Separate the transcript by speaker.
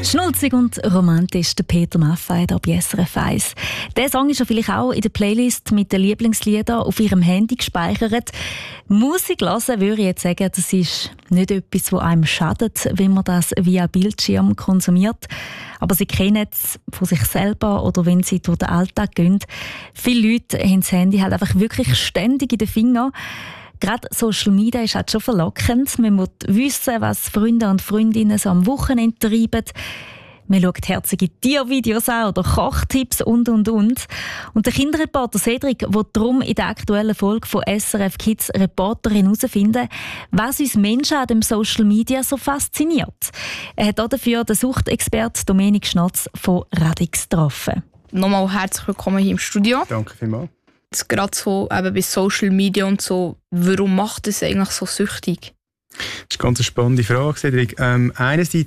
Speaker 1: Schnulzig und romantisch, der Peter Maffay hier bei SRF 1. Der Song ist ja vielleicht auch in der Playlist mit den Lieblingsliedern auf Ihrem Handy gespeichert. Musik hören würde ich jetzt sagen, das ist nicht etwas, das einem schadet, wenn man das via Bildschirm konsumiert. Aber Sie kennen es von sich selber oder wenn Sie durch den Alltag gehen. Viele Leute haben das Handy halt einfach wirklich ständig in den Fingern. Gerade Social Media ist halt schon verlockend. Man muss wissen, was Freunde und Freundinnen so am Wochenende treiben. Man schaut herzige Tiervideos an oder Kochtipps und. Und der Kinderreporter Cedric will darum in der aktuellen Folge von SRF Kids Reporterin herausfinden, was uns Menschen an dem Social Media so fasziniert. Er hat dafür den Suchtexperten Dominik Schnotz von Radix getroffen.
Speaker 2: Nochmal herzlich willkommen hier im Studio.
Speaker 3: Danke vielmals.
Speaker 2: Jetzt gerade so eben bei Social Media und so, warum macht es eigentlich so süchtig?
Speaker 3: Das ist eine ganz spannende Frage, Cedric. Einerseits